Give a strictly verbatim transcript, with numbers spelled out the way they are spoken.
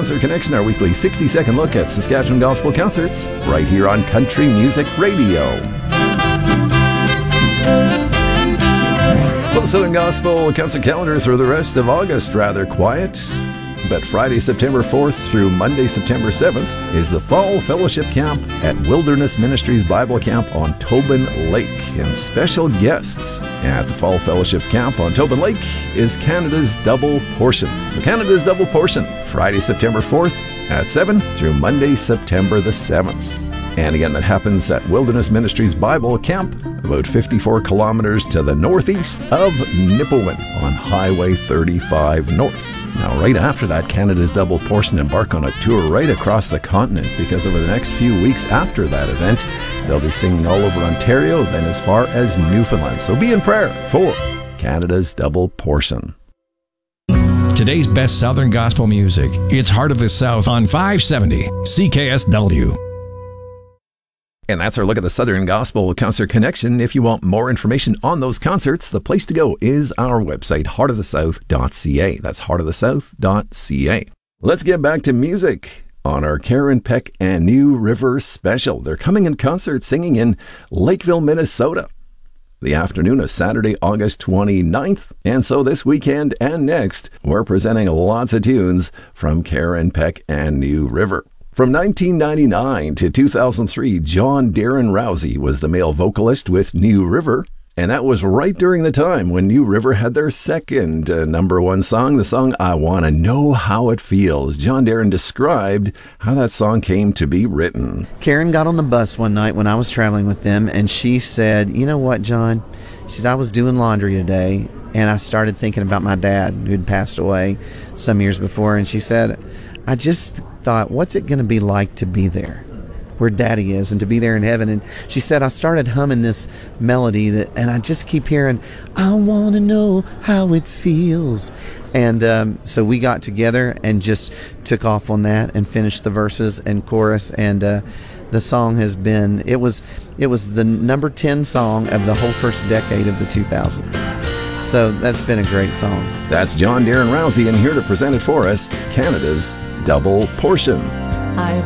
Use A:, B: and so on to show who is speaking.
A: Concert Connection, our weekly sixty-second look at Saskatchewan Gospel concerts, right here on Country Music Radio. Well, the Southern Gospel concert calendar through the rest of August, rather quiet. But Friday, September fourth through Monday, September seventh is the Fall Fellowship Camp at Wilderness Ministries Bible Camp on Tobin Lake. And special guests at the Fall Fellowship Camp on Tobin Lake is Canada's Double Portion. So Canada's Double Portion, Friday, September fourth at seven through Monday, September the seventh. And again, that happens at Wilderness Ministries Bible Camp, about fifty-four kilometers to the northeast of Nipawin on Highway thirty-five North. Now, right after that, Canada's Double Portion embark on a tour right across the continent, because over the next few weeks after that event, they'll be singing all over Ontario, then as far as Newfoundland. So be in prayer for Canada's Double Portion.
B: Today's best Southern Gospel music. It's Heart of the South on five seventy C K S W.
A: And that's our look at the Southern Gospel Concert Connection. If you want more information on those concerts, the place to go is our website, heart of the south dot c a. That's heart of the south dot c a. Let's get back to music on our Karen Peck and New River special. They're coming in concert singing in Lakeville, Minnesota, the afternoon of Saturday, August twenty-ninth. And so this weekend and next, we're presenting lots of tunes from Karen Peck and New River. From nineteen ninety-nine to two thousand three, John Darren Rousey was the male vocalist with New River. And that was right during the time when New River had their second uh, number one song, the song I Wanna Know How It Feels. John Darren described how that song came to be written.
C: Karen got on the bus one night when I was traveling with them, and she said, "You know what, John?" She said, "I was doing laundry today, and I started thinking about my dad who had passed away some years before." And she said, "I just thought, what's it going to be like to be there where Daddy is and to be there in heaven?" And she said, "I started humming this melody that, and I just keep hearing, I want to know how it feels." And um, so we got together and just took off on that and finished the verses and chorus. And uh, the song has been, it was, it was the number ten song of the whole first decade of the two thousands. So that's been a great song.
A: That's John Darren Rousey, and here to present it for us, Canada's Double Portion.
D: I